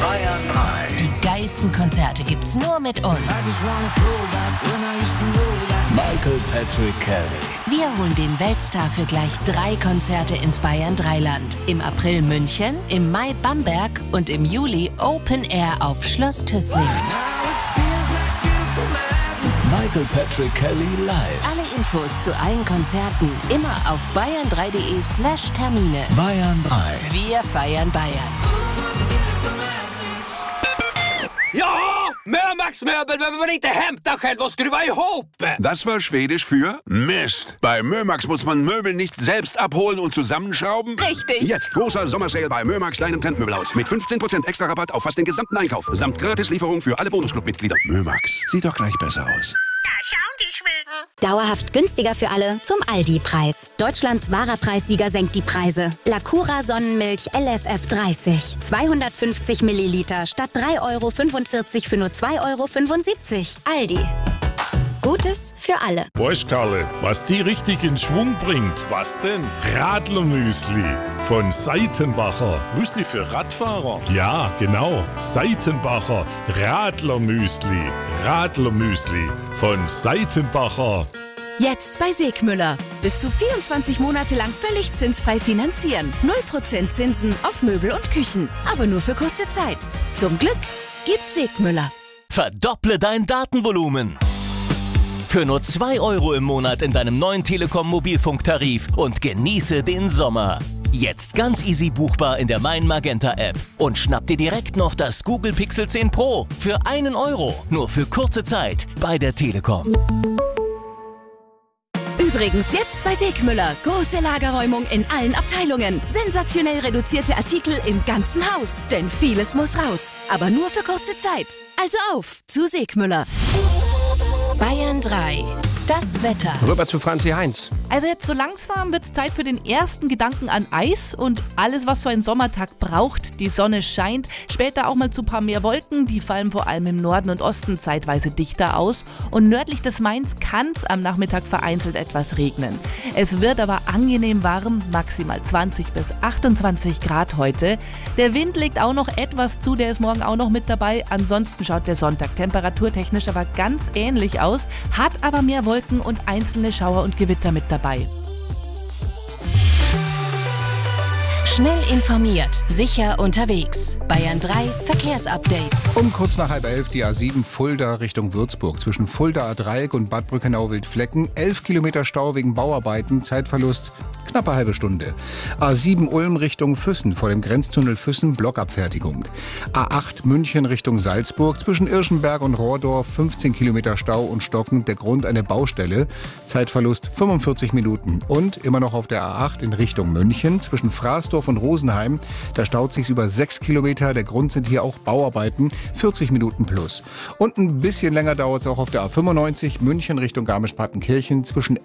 Bayern 3. Die geilsten Konzerte gibt's nur mit uns. Michael Patrick Kelly. Wir holen den Weltstar für gleich 3 Konzerte ins Bayern 3-Land. Im April München, im Mai Bamberg und im Juli Open Air auf Schloss Tüßling. Michael Patrick Kelly live. Alle Infos zu allen Konzerten immer auf bayern3.de/Termine. Bayern 3. Wir feiern Bayern. Ja, Mömax-Möbel, wenn man inte hämtar själv och skruva ihop. Das war Schwedisch für Mist. Bei Mömax muss man Möbel nicht selbst abholen und zusammenschrauben. Richtig. Jetzt großer Sommersale bei Mömax kleinem Trendmöbelhaus mit 15% extra Rabatt auf fast den gesamten Einkauf. Samt Gratislieferung für alle Bonusclub-Mitglieder. Mömax, sieht doch gleich besser aus. Da schauen die Schweden. Dauerhaft günstiger für alle zum Aldi-Preis. Deutschlands wahrer Preissieger senkt die Preise. Lacura Sonnenmilch LSF 30. 250 Milliliter statt 3,45 € für nur 2,75 €. Aldi. Gutes für alle. Weißt Karle, was die richtig in Schwung bringt? Was denn? Radlermüsli von Seitenbacher. Müsli für Radfahrer? Ja, genau. Seitenbacher Radlermüsli. Radlermüsli von Seitenbacher. Jetzt bei Segmüller. Bis zu 24 Monate lang völlig zinsfrei finanzieren. 0% Zinsen auf Möbel und Küchen. Aber nur für kurze Zeit. Zum Glück gibt Segmüller. Verdopple dein Datenvolumen. Für nur 2 € im Monat in deinem neuen Telekom-Mobilfunktarif und genieße den Sommer. Jetzt ganz easy buchbar in der Mein Magenta App. Und schnapp dir direkt noch das Google Pixel 10 Pro für 1 €. Nur für kurze Zeit bei der Telekom. Übrigens jetzt bei Segmüller. Große Lagerräumung in allen Abteilungen. Sensationell reduzierte Artikel im ganzen Haus. Denn vieles muss raus. Aber nur für kurze Zeit. Also auf zu Segmüller. Bayern 3. Das Wetter. Rüber zu Franzi Heinz. Also jetzt so langsam wird es Zeit für den ersten Gedanken an Eis und alles, was so ein Sommertag braucht. Die Sonne scheint, später auch mal zu ein paar mehr Wolken, die fallen vor allem im Norden und Osten zeitweise dichter aus. Und nördlich des Mains kann es am Nachmittag vereinzelt etwas regnen. Es wird aber angenehm warm, maximal 20 bis 28 Grad heute. Der Wind legt auch noch etwas zu, der ist morgen auch noch mit dabei. Ansonsten schaut der Sonntag temperaturtechnisch aber ganz ähnlich aus, hat aber mehr Wolken und einzelne Schauer und Gewitter mit dabei. Schnell informiert, sicher unterwegs. Bayern 3 Verkehrsupdate. Um kurz nach 10:30 die A7 Fulda Richtung Würzburg. Zwischen Fuldaer Dreieck und Bad Brückenau-Wildflecken. 11 Kilometer Stau wegen Bauarbeiten. Zeitverlust knappe halbe Stunde. A7 Ulm Richtung Füssen. Vor dem Grenztunnel Füssen Blockabfertigung. A8 München Richtung Salzburg. Zwischen Irschenberg und Rohrdorf 15 Kilometer Stau und Stocken. Der Grund eine Baustelle. Zeitverlust 45 Minuten. Und immer noch auf der A8 in Richtung München. Zwischen Fraßdorf und Rosenheim. Da staut sich über 6 Kilometer. Der Grund sind hier auch Bauarbeiten. 40 Minuten plus. Und ein bisschen länger dauert es auch auf der A95 München Richtung Garmisch-Partenkirchen zwischen